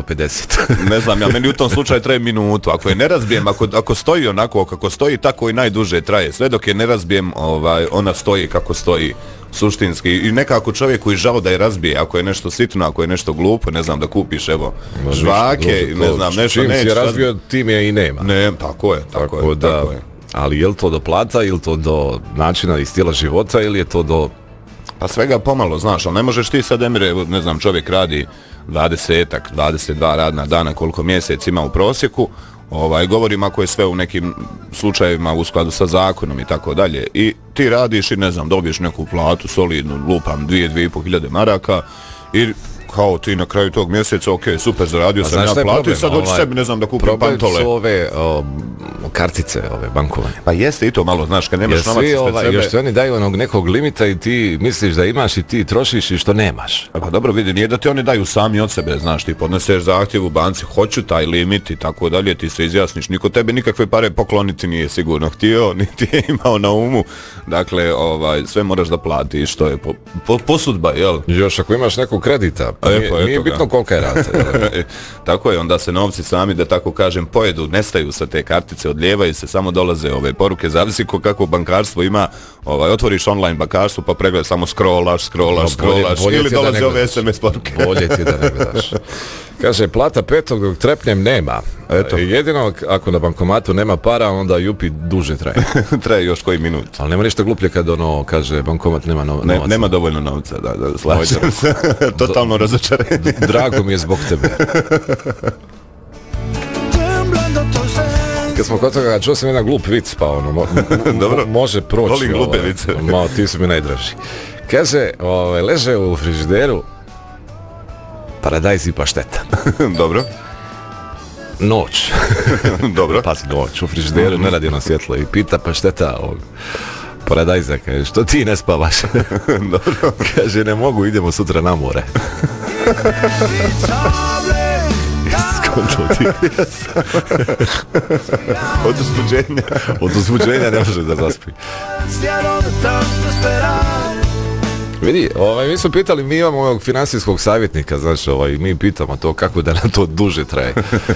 50. Ne znam, ja meni u tom slučaju traje minutu. Ako je ne razbijem, ako stoji onako kako stoji, tako i najduže traje. Sve dok je ne razbijem, ona stoji kako stoji suštinski. I nekako čovjeku i žao da je razbije. Ako je nešto sitno, ako je nešto glupo, ne znam, da kupiš, evo, žvake, ne znam, nešto neće. Čim si je razbio, tim je i nema. Ne, tako je. Ali je li to do plata, ili to do načina i stila života, ili je to do... Pa svega pomalo, znaš, ali ne možeš ti sad, Emire, ne znam, čovjek radi 22 radna dana, koliko mjesec ima u prosjeku, govorim ako je sve u nekim slučajevima u skladu sa zakonom i tako dalje, i ti radiš i ne znam, dobiješ neku platu solidnu, lupam 2.500 maraka i kao ti na kraju tog mjeseca, ok, super, zaradio sam ja platu i sad hoću sebi, ne znam, da kupim pantole. Problem su ove kartice, ove bankovane. Pa jeste i to malo, znaš, kad nemaš novac ispred sebe. Još ti oni daju onog nekog limita i ti misliš da imaš i ti trošiš i što nemaš. Pa dobro, vidi, nije da ti oni daju sami od sebe, znaš, ti podneseš zahtjev u banci, hoću taj limit i tako dalje, ti se izjasniš, niko tebe nikakve pare pokloniti nije sigurno htio, niti je imao na umu, dakle, sve moraš da platiš, što je posudba, jel? Još ako imaš nekog kredita, nije bitno kolika je rata. Tako je, onda se novci sami, da tako kažem, pojedu, nestaju sa te kartice, odlijevaju se, samo dolaze ove poruke, zavisi kako bankarstvo ima, otvoriš online bankarstvo pa pregledaj, samo scrollaš ili dolaze ove SMS poruke. Bolje ti da ne gledaš. Kaže, plata petog dok trepnem nema. Eto. Jedino ako na bankomatu nema para, onda jupi duže traje. Traje još koji minut. Ali nema ništa gluplje kad kaže bankomat nema novaca. Nema dovoljno novca, da slažem se. Totalno razočarenje. Drago mi je zbog tebe. Kad smo kod toga, čuo sam jedan glup vic, pa može proći. Volim glupe vice. Ti su mi najdraži. Kaže, leže u frižideru paradajz i pašteta. Dobro. Noć. Dobro. Pazi, noć. U frižideru ne radi ono svjetlo i pita pašteta paradajza, kaže, što ti ne spavaš? Dobro. Kaže, ne mogu, idemo sutra na more. Skonto ti. Od uzbuđenja ne može da zaspi. Vidi, mi smo pitali, mi imamo ovog financijskog savjetnika, znači, mi pitamo to kako da nam to duže traje.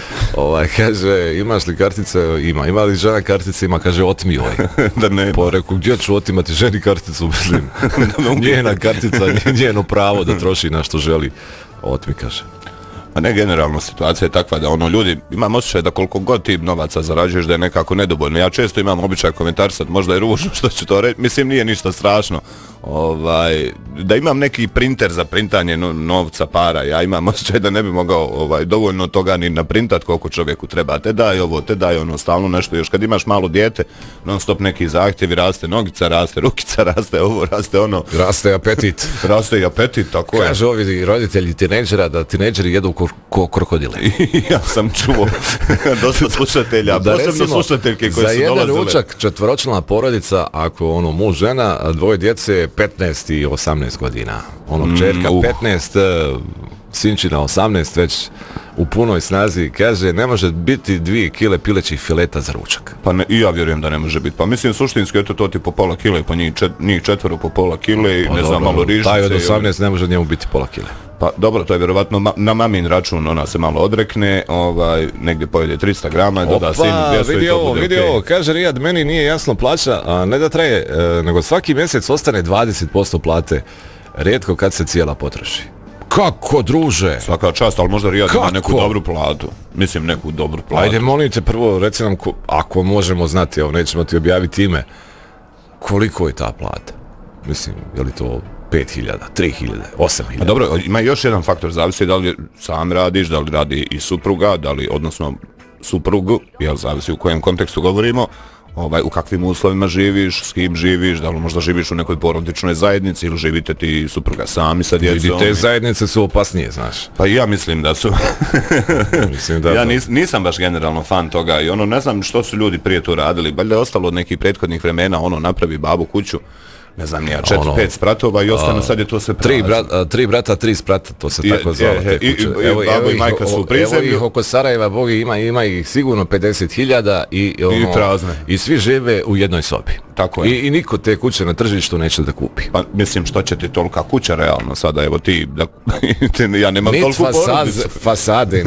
Kaže, imaš li kartice? Ima li žena kartice? Ima, kaže, otmi joj. Da ne. Pa reku, gdje ću otimati ženi karticu, mislim. Njena kartica, njeno pravo da troši na što želi. Otmi, kaže. A ne, generalno situacija je takva da ljudi, imam osjećaj da koliko god ti novaca zarađuješ da je nekako nedovoljno. Ja često imam običaj komentarisat, možda je ružno što ću to reći, mislim nije ništa strašno. Da imam neki printer za printanje novca, para, ja imam osjećaj da ne bi mogao dovoljno toga ni naprintat koliko čovjeku treba. Te daj ovo, te daj ono, stalno nešto. Još kad imaš malo dijete, non stop neki zahtjevi, raste nogica, raste rukica, raste ovo, raste ono. Raste apetit. Raste i apetit, tako je. Kaže ovi roditelji tinejdžera da tinejdžeri jedu ko krokodile. Ja sam čuo dosta slušatelja, posebno slušateljke koje su dolazile. Za jedan ručak četvoročlana porodica, ako muž, žena, dvoje djece, 15 i 18 godina. Čerka 15, sinčina 18, već u punoj snazi, kaže, ne može biti 2 kile pilećih fileta za ručak. Pa i ja vjerujem da ne može biti. Pa mislim, suštinski, eto to ti po pola kile, pa njih četvoro po pola kile i ne znam, malo rižice. Taj od 18 ne može njemu biti pola kile. Pa dobro, to je vjerovatno na mamin račun, ona se malo odrekne, negdje pojede 300 grama, doda sinu 200 i to bude vidi ovo, kaže Rijad, meni nije jasno plaća, a ne da traje, nego svaki mjesec ostane 20% plate, rijetko kad se cijela potroši. Kako, druže? Svaka čast, ali možda Rijad ima neku dobru platu. Mislim, neku dobru platu. Ajde, molim te, prvo, reci nam, ako možemo znati, nećemo ti objaviti ime, koliko je ta plata? Mislim, je li to 5.000, 3.000, 8.000? A dobro, ima još jedan faktor, zavisi da li sam radiš, da li radi i supruga, da li, odnosno, suprugu, jel, zavisi u kojem kontekstu govorimo, u kakvim uslovima živiš, s kim živiš, da li možda živiš u nekoj porodičnoj zajednici ili živite ti supruga sami sa djecom. Te zajednice su opasnije, znaš. Pa ja mislim da su. Ja nisam baš generalno fan toga i ne znam što su ljudi prije to radili, valjda je ostalo od nekih prethodnih vremena, napravi babu kuću, ne znam nija, 4-5 spratova i ostane, sad je to sve prazno. 3 brata, 3 sprata, to se tako zvalo te kuće. Evo i majka su u prizemlju. Evo ih oko Sarajeva, Bogi, ima ih sigurno 50.000 i prazne. I svi žive u jednoj sobi. Tako je. I niko te kuće na tržištu neće da kupi. Pa mislim, što će ti tolika kuća realno sada, evo ti, ja nemam toliku porodicu. Fasade